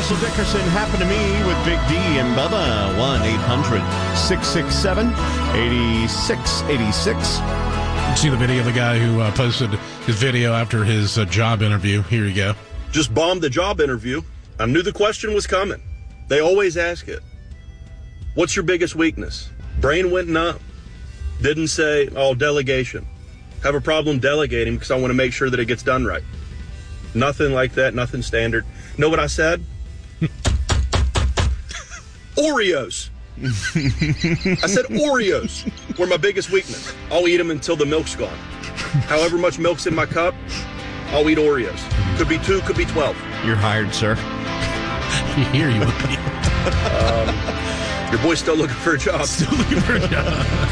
Russell Dickerson happened to me with Big D and Bubba. 1-800-667-8686. See the video of the guy who posted his video after his job interview. Here you go. Just bombed the job interview. I knew the question was coming. They always ask it. What's your biggest weakness? Brain went numb. Didn't say, delegation. Have a problem delegating because I want to make sure that it gets done right. Nothing like that, nothing standard. Know what I said? Oreos. I said Oreos were my biggest weakness. I'll eat them until the milk's gone. However much milk's in my cup, I'll eat Oreos. Could be 2, could be 12. You're hired, sir. Here you Your boy's still looking for a job. Still looking for a job.